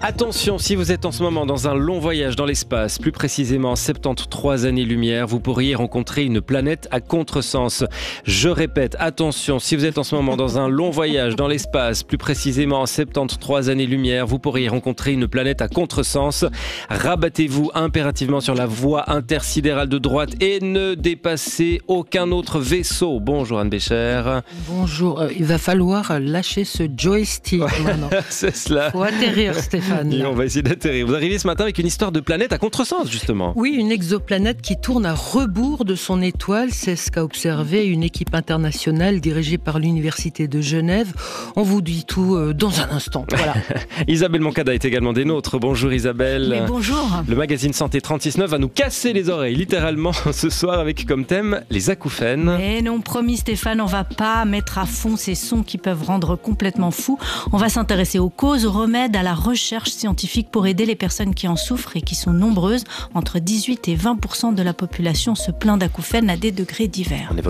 Attention, si vous êtes en ce moment dans un long voyage dans l'espace, plus précisément 73 années-lumière, vous pourriez rencontrer une planète à contresens. Je répète, attention, si vous êtes en ce moment dans un long voyage dans l'espace, plus précisément 73 années-lumière, vous pourriez rencontrer une planète à contresens. Rabattez-vous impérativement sur la voie intersidérale de droite et ne dépassez aucun autre vaisseau. Bonjour Anne Bécher. Bonjour, il va falloir lâcher ce joystick maintenant. C'est cela. Faut atterrir, Stéphane. Et on va essayer d'atterrir. Vous arrivez ce matin avec une histoire de planète à contresens, justement. Oui, une exoplanète qui tourne à rebours de son étoile. C'est ce qu'a observé une équipe internationale dirigée par l'Université de Genève. On vous dit tout dans un instant. Voilà. Isabelle Moncada est également des nôtres. Bonjour Isabelle. Mais bonjour. Le magazine Santé 36.9 va nous casser les oreilles, littéralement, ce soir, avec comme thème les acouphènes. Et non, promis Stéphane, on va pas mettre à fond ces sons qui peuvent rendre complètement fou. On va s'intéresser aux causes, aux remèdes, à la recherche scientifique pour aider les personnes qui en souffrent et qui sont nombreuses. Entre 18 et 20% de la population se plaint d'acouphènes à des degrés divers.